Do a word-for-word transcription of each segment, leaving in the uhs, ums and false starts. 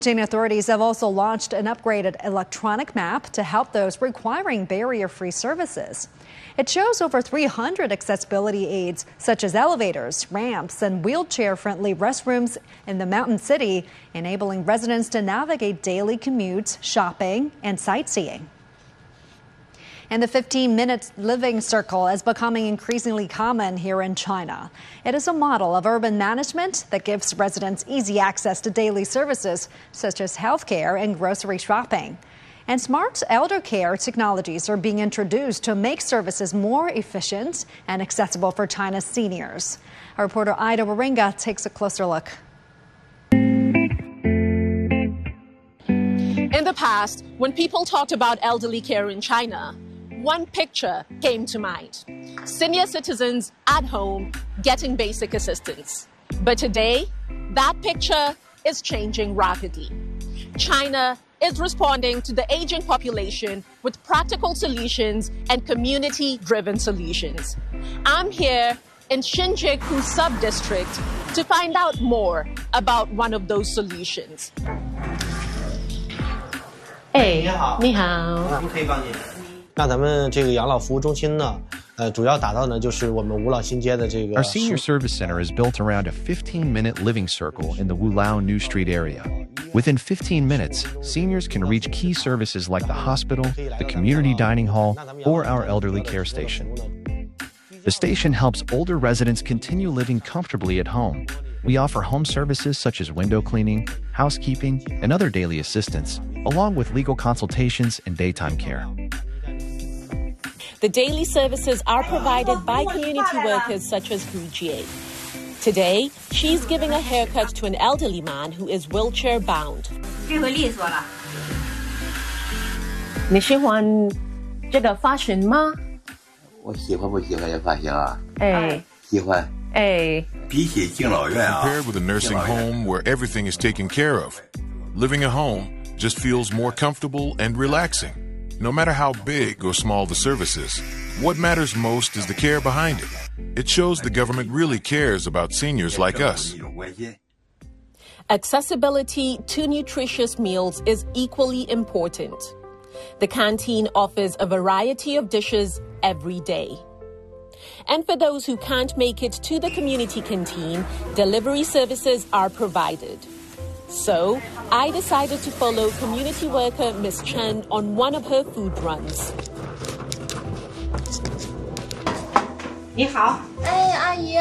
Beijing authorities have also launched an upgraded electronic map to help those requiring barrier-free services. It shows over three hundred accessibility aids, such as elevators, ramps, and wheelchair-friendly restrooms in the mountain city, enabling residents to navigate daily commutes, shopping, and sightseeing. And the fifteen-minute living circle is becoming increasingly common here in China. It is a model of urban management that gives residents easy access to daily services such as healthcare and grocery shopping. And smart elder care technologies are being introduced to make services more efficient and accessible for China's seniors. Our reporter Ida Waringa takes a closer look. In the past, when people talked about elderly care in China, one picture came to mind: senior citizens at home getting basic assistance. But today, that picture is changing rapidly. China is responding to the aging population with practical solutions and community-driven solutions. I'm here in Xinjiakou sub-district to find out more about one of those solutions. Hey, 你好。 那咱们这个养老服务中心呢，呃，主要打造呢就是我们五老新街的这个。 Our senior service center is built around a fifteen-minute living circle in the Wulao New Street area. Within fifteen minutes, seniors can reach key services like the hospital, the community dining hall, or our elderly care station. The station helps older residents continue living comfortably at home. We offer home services such as window cleaning, housekeeping, and other daily assistance, along with legal consultations and daytime care. The daily services are provided by community workers such as Hu Jie. Today, she's giving a haircut to an elderly man who is wheelchair-bound. 这回利索了。你喜欢这个发型吗？ 我喜欢不喜欢这发型啊？ 哎， 喜欢。 哎， 比起敬老院啊。 Compared with a nursing home where everything is taken care of, living at home just feels more comfortable and relaxing. No matter how big or small the service is, what matters most is the care behind it. It shows the government really cares about seniors like us. Accessibility to nutritious meals is equally important. The canteen offers a variety of dishes every day. And for those who can't make it to the community canteen, delivery services are provided. So, I decided to follow community worker Miss Chen on one of her food runs. 你好。 哎，阿姨。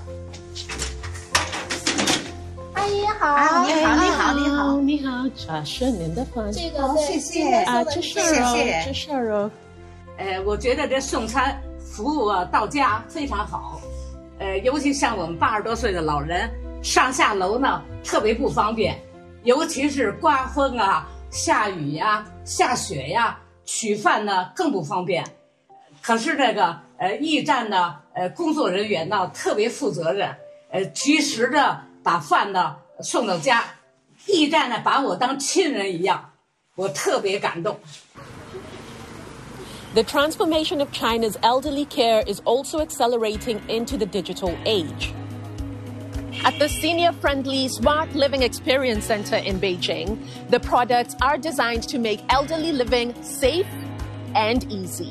阿姨好。 啊，你好，你好，你好， 你好，啊，是您的饭。 这个对， 谢谢啊，这是肉，这是肉。 呃，我觉得这送餐服务啊到家非常好，呃，尤其像我们八十多岁的老人，上下楼呢特别不方便，尤其是刮风啊、下雨呀、下雪呀，取饭呢更不方便。可是这个呃驿站呢，呃工作人员呢特别负责任，呃及时的把饭呢送到家，驿站呢把我当亲人一样，我特别感动。 The transformation of China's elderly care is also accelerating into the digital age. At the senior-friendly Smart Living Experience Center in Beijing, the products are designed to make elderly living safe and easy.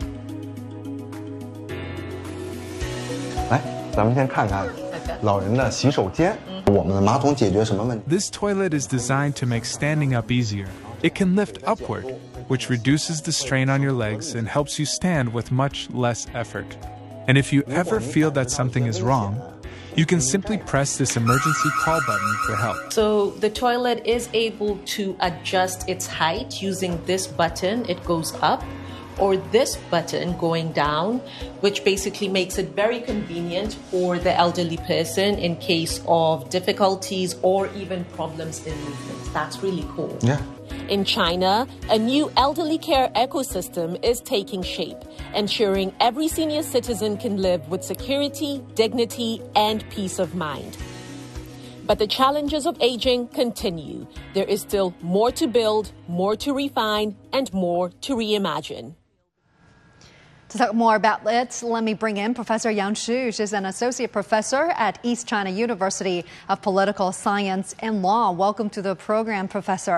来，咱们先看看老人的洗手间。我们的马桶解决什么问题？ This toilet is designed to make standing up easier. It can lift upward, which reduces the strain on your legs and helps you stand with much less effort. And if you ever feel that something is wrong, you can simply press this emergency call button for help. So the toilet is able to adjust its height using this button. It goes up, or this button going down, which basically makes it very convenient for the elderly person in case of difficulties or even problems in movement. That's really cool. Yeah. In China, a new elderly care ecosystem is taking shape, ensuring every senior citizen can live with security, dignity, and peace of mind. But the challenges of aging continue. There is still more to build, more to refine, and more to reimagine. To talk more about it, let me bring in Professor Yang Xu. She's an associate professor at East China University of Political Science and Law. Welcome to the program, Professor.